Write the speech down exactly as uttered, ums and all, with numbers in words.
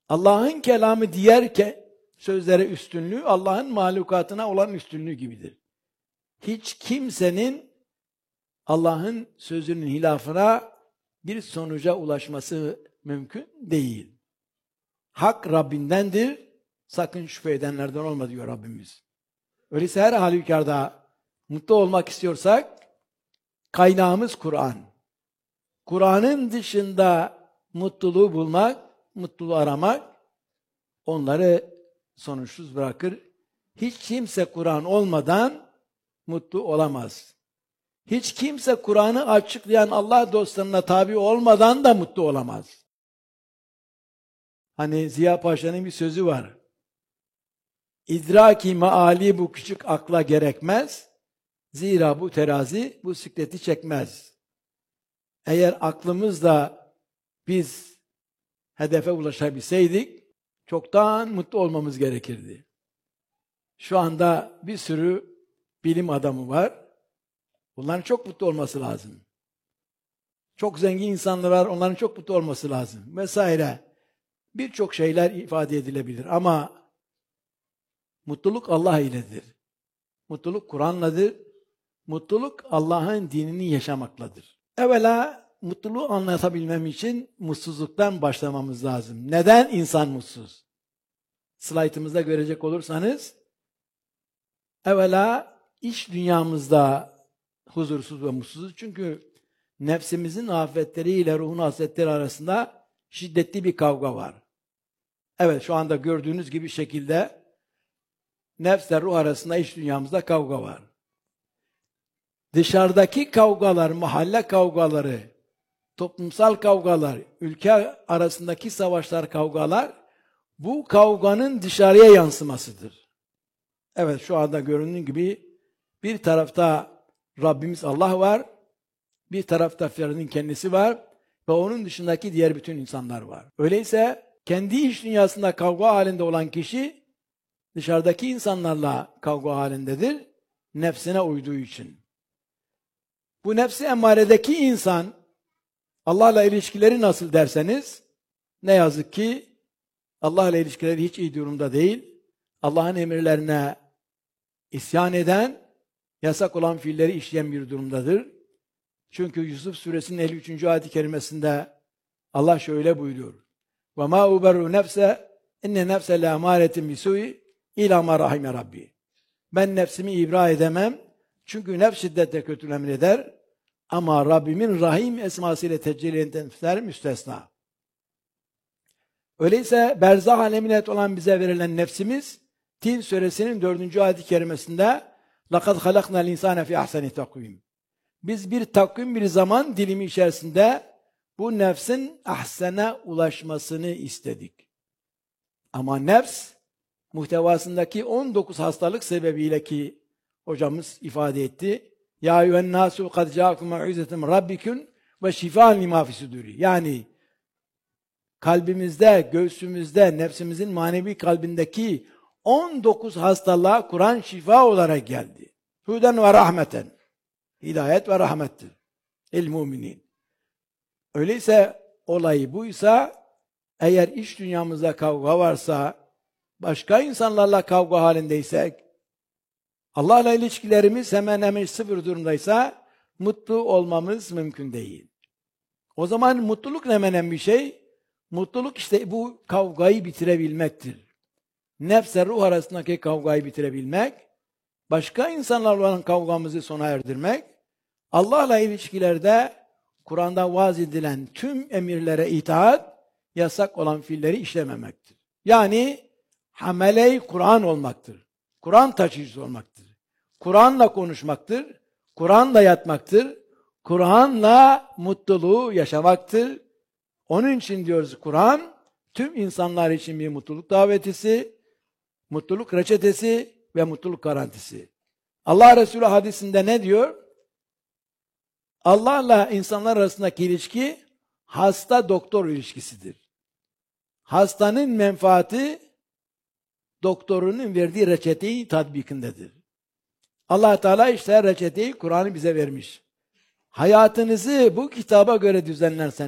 Allah'ın kelamı diğer ke- sözlere üstünlüğü, Allah'ın mahlukatına olan üstünlüğü gibidir. Hiç kimsenin Allah'ın sözünün hilafına bir sonuca ulaşması mümkün değil. Hak Rabbindendir, sakın şüphe edenlerden olma diyor Rabbimiz. Öyleyse her halükarda mutlu olmak istiyorsak, kaynağımız Kur'an. Kur'an'ın dışında mutluluğu bulmak, mutluluğu aramak, onları sonuçsuz bırakır. Hiç kimse Kur'an olmadan mutlu olamaz. Hiç kimse Kur'an'ı açıklayan Allah dostlarına tabi olmadan da mutlu olamaz. Hani Ziya Paşa'nın bir sözü var. İdraki maali bu küçük akla gerekmez. Zira bu terazi bu sikleti çekmez. Eğer aklımızla biz hedefe ulaşabilseydik, çoktan mutlu olmamız gerekirdi. Şu anda bir sürü bilim adamı var. Bunların çok mutlu olması lazım. Çok zengin insanlar var, onların çok mutlu olması lazım. Vesaire. Birçok şeyler ifade edilebilir ama mutluluk Allah iledir. Mutluluk Kur'an'ladır. Mutluluk Allah'ın dinini yaşamakladır. Evvela mutluluğu anlatabilmem için mutsuzluktan başlamamız lazım. Neden insan mutsuz? Slaytımızda görecek olursanız, evvela iç dünyamızda huzursuz ve mutsuzuz. Çünkü nefsimizin afetleriyle ruhun hasretleri arasında şiddetli bir kavga var. Evet, şu anda gördüğünüz gibi şekilde nefsle ruh arasında iç dünyamızda kavga var. Dışarıdaki kavgalar, mahalle kavgaları, toplumsal kavgalar, ülke arasındaki savaşlar, kavgalar, bu kavganın dışarıya yansımasıdır. Evet, şu anda göründüğü gibi bir tarafta Rabbimiz Allah var, bir tarafta Firavun'un kendisi var ve onun dışındaki diğer bütün insanlar var. Öyleyse kendi iç dünyasında kavga halinde olan kişi dışarıdaki insanlarla kavga halindedir, nefsine uyduğu için. Bu nefsi emmaredeki insan Allah'la ilişkileri nasıl derseniz, ne yazık ki Allah'la ilişkileri hiç iyi durumda değil. Allah'ın emirlerine isyan eden, yasak olan fiilleri işleyen bir durumdadır. Çünkü Yusuf suresinin elli üçüncü ayet-i kerimesinde Allah şöyle buyuruyor. وَمَا اُبَرُّ نَفْسَ اِنَّ نَفْسَ لَاَمَارَةٍ بِسُوءِ اِلَى مَا رَحِمَ رَبِّي. Ben nefsimi ibra edemem. Çünkü nefs şiddetle kötülüğü emreder. Ama Rabbimin Rahim esmasıyla tecelli eden nefsler müstesna. Öyleyse berzah alemine ait olan bize verilen nefsimiz, Tin suresinin dördüncü ayet-i kerimesinde لَقَدْ خَلَقْنَا الْاِنْسَانَ فِي اَحْسَنِ تَقْوِيمٍ. Biz bir takvim, bir zaman dilimi içerisinde bu nefsin ahsene ulaşmasını istedik. Ama nefs, muhtevasındaki on dokuz hastalık sebebiyle ki hocamız ifade etti. Ya eyyühen nasu kad ca'akum mev'izetum rabbikun ve şifaan lima fi suduri. Yani kalbimizde, göğsümüzde, nefsimizin manevi kalbindeki on dokuz hastalığa Kur'an şifa olarak geldi. Huden ve rahmeten. Hidayet ve rahmettir. El müminin. Öyleyse olay buysa, eğer iç dünyamızda kavga varsa, başka insanlarla kavga halindeysek, Allah'la ilişkilerimiz hemen hemen sıfır durumdaysa, mutlu olmamız mümkün değil. O zaman mutluluk ne menen bir şey? Mutluluk işte bu kavgayı bitirebilmektir. Nefsle ruh arasındaki kavgayı bitirebilmek, başka insanlarla olan kavgamızı sona erdirmek, Allah'la ilişkilerde Kur'an'da vaaz edilen tüm emirlere itaat, yasak olan fiilleri işlememektir. Yani hamele-i Kur'an olmaktır. Kur'an taşıyıcısı olmaktır. Kur'an'la konuşmaktır. Kur'an'la yatmaktır. Kur'an'la mutluluğu yaşamaktır. Onun için diyoruz Kur'an, tüm insanlar için bir mutluluk davetisi, mutluluk reçetesi ve mutluluk garantisi. Allah Resulü hadisinde ne diyor? Allah'la insanlar arasındaki ilişki hasta-doktor ilişkisidir. Hastanın menfaati doktorunun verdiği reçeteyi tatbikindedir. Allah Teala işte reçeteyi, Kur'an'ı bize vermiş. Hayatınızı bu kitaba göre düzenlerseniz,